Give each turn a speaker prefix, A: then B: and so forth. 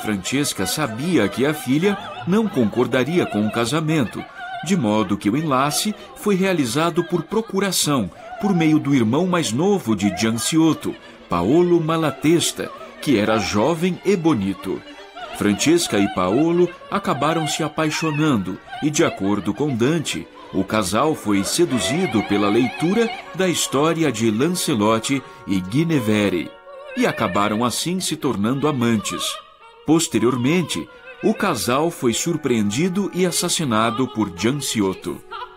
A: Francesca sabia que a filha não concordaria com o casamento, de modo que o enlace foi realizado por procuração, por meio do irmão mais novo de Gianciotto, Paolo Malatesta, que era jovem e bonito. Francesca e Paolo acabaram se apaixonando e, de acordo com Dante, o casal foi seduzido pela leitura da história de Lancelot e Guinevere, e acabaram assim se tornando amantes. Posteriormente, o casal foi surpreendido e assassinado por Gianciotto.